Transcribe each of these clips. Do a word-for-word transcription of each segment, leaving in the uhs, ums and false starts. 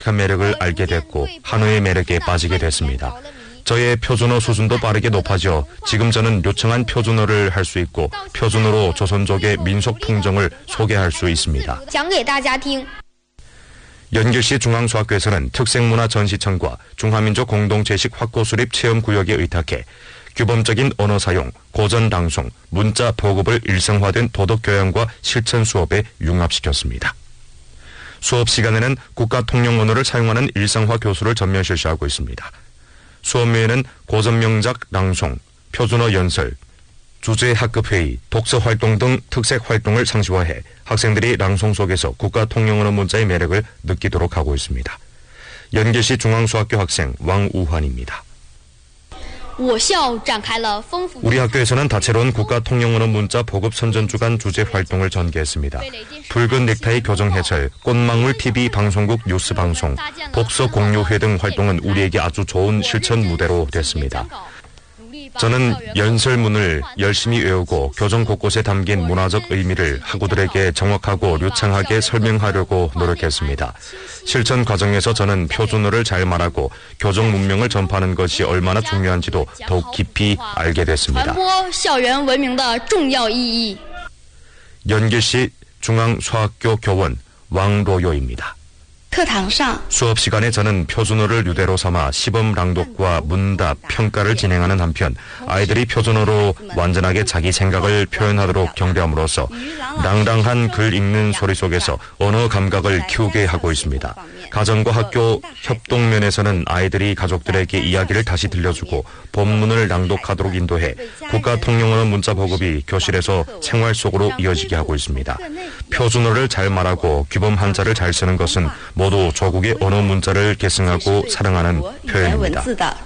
한 매력을 알게 됐고 한우의 매력에 빠지게 됐습니다. 저의 표준어 수준도 빠르게 높아져 지금 저는 요청한 표준어를 할 수 있고 표준어로 조선족의 민속 풍정을 소개할 수 있습니다. 연길시 중앙수학교에서는 특색문화 전시청과 중화민족 공동체식 확고 수립 체험구역에 의탁해 규범적인 언어 사용, 고전 방송, 문자 보급을 일상화된 도덕교양과 실천 수업에 융합시켰습니다. 수업 시간에는 국가 통용 언어를 사용하는 일상화 교수를 전면 실시하고 있습니다. 수업 외에는 고전 명작 낭송, 표준어 연설, 주제 학급회의, 독서 활동 등 특색 활동을 상시화해 학생들이 낭송 속에서 국가 통용 언어 문자의 매력을 느끼도록 하고 있습니다. 연길시 중앙수학교 학생 왕우환입니다. 우리 학교에서는 다채로운 국가 통용 언어 문자 보급 선전주간 주제 활동을 전개했습니다. 붉은 넥타이 교정 해설, 꽃망울 티비 방송국 뉴스 방송, 독서 공유회 등 활동은 우리에게 아주 좋은 실천 무대로 됐습니다. 저는 연설문을 열심히 외우고 교정 곳곳에 담긴 문화적 의미를 학우들에게 정확하고 유창하게 설명하려고 노력했습니다. 실천 과정에서 저는 표준어를 잘 말하고 교정 문명을 전파하는 것이 얼마나 중요한지도 더욱 깊이 알게 됐습니다. 연길시 중앙수학교 교원 왕로요입니다. 수업 시간에 저는 표준어를 유대로 삼아 시범 낭독과 문답, 평가를 진행하는 한편 아이들이 표준어로 완전하게 자기 생각을 표현하도록 격려함으로써 낭랑한 글 읽는 소리 속에서 언어 감각을 키우게 하고 있습니다. 가정과 학교 협동면에서는 아이들이 가족들에게 이야기를 다시 들려주고 본문을 낭독하도록 인도해 국가 통용언어 문자 보급이 교실에서 생활 속으로 이어지게 하고 있습니다. 표준어를 잘 말하고 규범 한자를 잘 쓰는 것은 모두 조국의 언어 문자를 계승하고 사랑하는 표현입니다.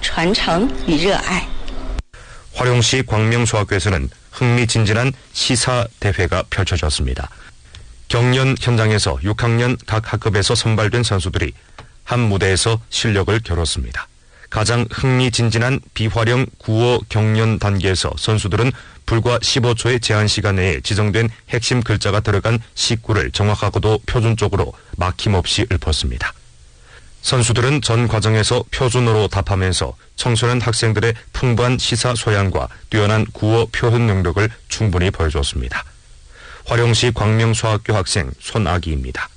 화룡시 광명수학교에서는 흥미진진한 시사대회가 펼쳐졌습니다. 경연 현장에서 육 학년 각 학급에서 선발된 선수들이 한 무대에서 실력을 겨뤘습니다. 가장 흥미진진한 비활용 구어 경연 단계에서 선수들은 불과 십오 초의 제한 시간 내에 지정된 핵심 글자가 들어간 시구를 정확하고도 표준적으로 막힘없이 읊었습니다. 선수들은 전 과정에서 표준어로 답하면서 청소년 학생들의 풍부한 시사 소양과 뛰어난 구어 표현 능력을 충분히 보여줬습니다. 화룡시 광명수학교 학생 손아기입니다.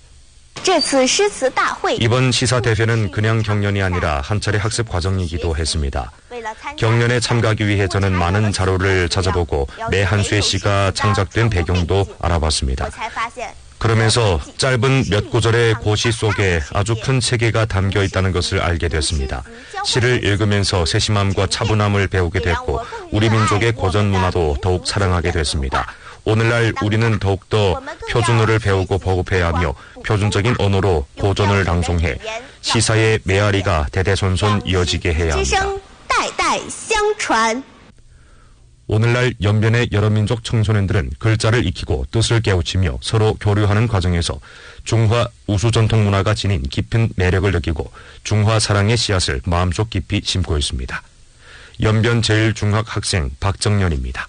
이번 시사대회는 그냥 경연이 아니라 한 차례 학습 과정이기도 했습니다. 경연에 참가하기 위해 저는 많은 자료를 찾아보고 매 한 수의 시가 창작된 배경도 알아봤습니다. 그러면서 짧은 몇 구절의 고시 속에 아주 큰 세계가 담겨 있다는 것을 알게 됐습니다. 시를 읽으면서 세심함과 차분함을 배우게 됐고 우리 민족의 고전 문화도 더욱 사랑하게 됐습니다. 오늘날 우리는 더욱더 표준어를 배우고 보급해야 하며 표준적인 언어로 고전을 낭송해 시사의 메아리가 대대손손 이어지게 해야 합니다. 오늘날 연변의 여러 민족 청소년들은 글자를 익히고 뜻을 깨우치며 서로 교류하는 과정에서 중화 우수 전통 문화가 지닌 깊은 매력을 느끼고 중화 사랑의 씨앗을 마음속 깊이 심고 있습니다. 연변 제일중학 학생 박정연입니다.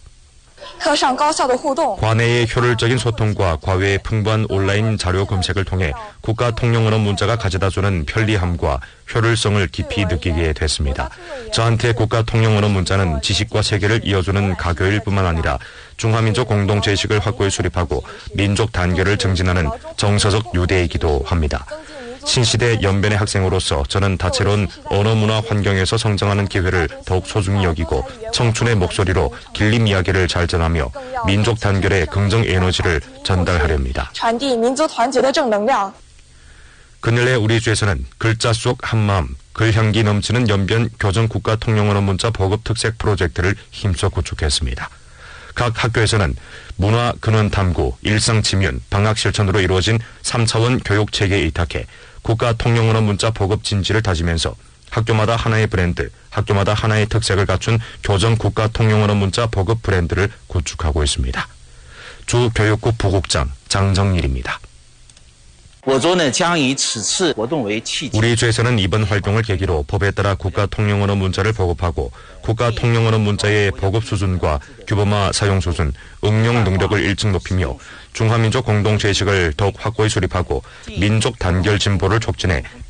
과내의 효율적인 소통과 과외의 풍부한 온라인 자료 검색을 통해 국가 통용 언어 문자가 가져다주는 편리함과 효율성을 깊이 느끼게 됐습니다. 저한테 국가 통용 언어 문자는 지식과 세계를 이어주는 가교일 뿐만 아니라 중화민족 공동체의식을 확고히 수립하고 민족 단결을 증진하는 정서적 유대이기도 합니다. 신시대 연변의 학생으로서 저는 다채로운 언어 문화 환경에서 성장하는 기회를 더욱 소중히 여기고 청춘의 목소리로 길림 이야기를 잘 전하며 민족 단결의 긍정 에너지를 전달하려 합니다. 그늘의 우리 주에서는 글자 속 한마음, 글향기 넘치는 연변 교정 국가 통용 언어 문자 보급 특색 프로젝트를 힘써 구축했습니다. 각 학교에서는 문화 근원 탐구, 일상 지면, 방학 실천으로 이루어진 삼 차원 교육 체계에 의탁해 국가 통용 언어 문자 보급 진지를 다지면서 학교마다 하나의 브랜드, 학교마다 하나의 특색을 갖춘 교정 국가 통용 언어 문자 보급 브랜드를 구축하고 있습니다. 주 교육국 부국장 장정일입니다. 우리 죄에서는 이번 활동을 계기로 법에 따라 국가 통용 언어 문자를 보급하고 국가 통용 언어 문자의 보급 수준과 규범화 사용 수준, 응용 능력을 일찍 높이며 중화민족 공동체의식을 더욱 확고히 수립하고 민족 단결 진보를 촉진해